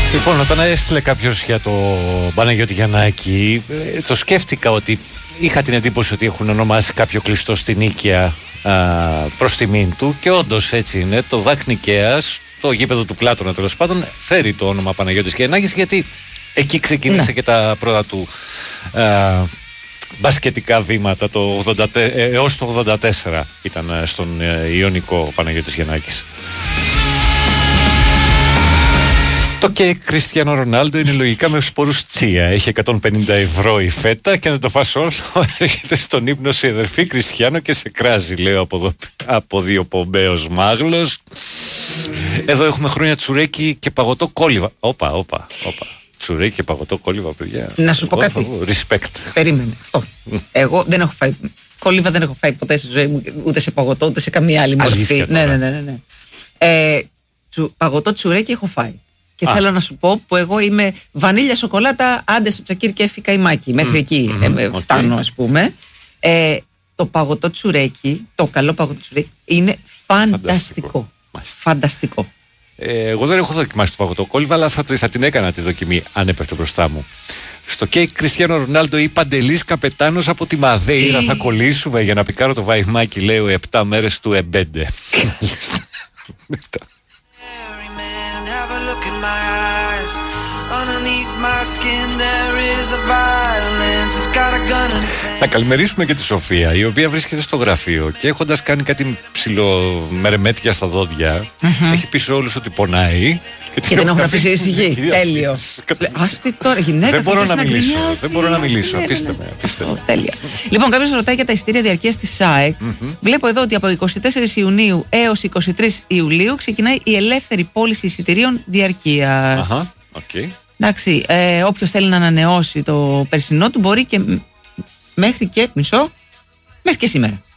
Λοιπόν, όταν έστειλε κάποιος για το Παναγιώτη Γιαννάκη, το σκέφτηκα ότι είχα την εντύπωση ότι έχουν ονομάσει κάποιο κλειστό στην Νίκαια προς τιμήν του, και όντως έτσι είναι. Το ΔΑΚ Νικαίας, το γήπεδο του Πλάτωνα τέλος πάντων, φέρει το όνομα Παναγιώτης Γιαννάκης, γιατί εκεί ξεκίνησε και τα πρώτα του μπασκετικά βήματα. Έως το 84 ήταν στον Ιωνικό ο Παναγιώτης Γιαννάκης. Το κέικ Κριστιάνο Ρονάλντο είναι λογικά με σπόρους τσία. Έχει 150 ευρώ η φέτα, και αν δεν το φας όλο, έρχεται στον ύπνο σε αδερφή Κριστιάνο και σε κράζει, λέω από δύο πομπέος μάγλος. Εδώ έχουμε χρόνια τσουρέκι και παγωτό κόλληβα. Όπα. Τσουρέκι και παγωτό κόλληβα, παιδιά. Να σου πω κάτι. Respect. Περίμενε. Αυτό. Εγώ δεν έχω φάει. Κόλληβα δεν έχω φάει ποτέ στη ζωή μου, ούτε σε παγωτό, ούτε σε καμία άλλη μορφή. Ναι. Παγωτό τσουρέκι έχω φάει. Και θέλω να σου πω που εγώ είμαι βανίλια σοκολάτα, άντε στο τσακίρ και έφη καϊμάκι. Μέχρι εκεί φτάνω, ας πούμε. Το παγωτό τσουρέκι, το καλό παγωτό τσουρέκι, είναι φανταστικό. Φανταστικό. Εγώ δεν έχω δοκιμάσει το παγωτό κόλληβα, αλλά θα την έκανα τη δοκιμή αν έπεφτε μπροστά μου. Στο κέικ Κριστιάνο Ρονάλντο ή Παντελής Καπετάνος από τη Μαδέιρα θα κολλήσουμε για να πικάρω το βαϊμάκι, λέω 7 μέρες του εμπέντε. Have a look in my eyes. Underneath my skin there is a violence. It's got a gun in its hand. Να καλημερίσουμε και τη Σοφία, η οποία βρίσκεται στο γραφείο και έχοντας κάνει κάτι ψιλομερεμέτια στα δόντια, έχει πει σε όλους ότι πονάει. Και δεν έχω αφήσει ησυχή. Τέλειο. Άστι τώρα, γυναίκα. Δεν μπορώ να μιλήσω. Αφήστε με. Τέλεια. Λοιπόν, κάποιος ρωτάει για τα εισιτήρια διαρκείας της ΣΑΕΚ. Βλέπω εδώ ότι από 24 Ιουνίου έως 23 Ιουλίου ξεκινάει η ελεύθερη πώληση εισιτηρίων διαρκείας. Εντάξει, όποιος θέλει να ανανεώσει το περσινό του μπορεί και μέχρι και σήμερα.